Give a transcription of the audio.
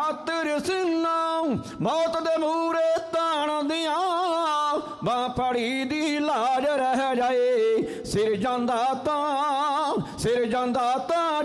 ਖਾਤਰ ਸੀਨਾ ਮੌਤ ਦੇ ਮੂਰੇ ਤਾਣ ਦੀਆਂ ਬਾਂਹ ਫੜੀ ਦੀ ਲਾਜ ਰਹਿ ਜਾਏ। ਸਿਰ ਜਾਂਦਾ ਤਾਂ